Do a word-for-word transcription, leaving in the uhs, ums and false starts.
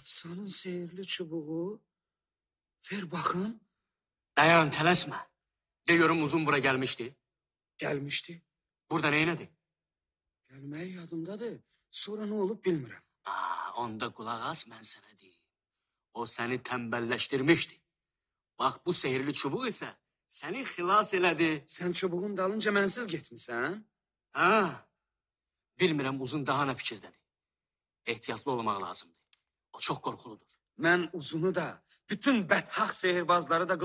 Efsanın sihirli çubuğu. Ver bakın. Dayan, tələsmə. Deyiyorum uzun bura gelmişti. Gelmişti. Burada neynədi? Gelmeye yadımdadır. Sonra ne olup bilmirəm. Aa, onda kulaq as, mən sənə deyim. O səni tembelleştirmişti. Bak bu sihirli çubuq ise seni xilas elədi. Sen çubuğun dalınca mənsiz getmisən? Ha? Bilmirəm uzun daha nə fikirdədir. Ehtiyatlı olmaq lazımdır. O çok korkuludur. Mən uzunu da, bütün bədhaq sehirbazları da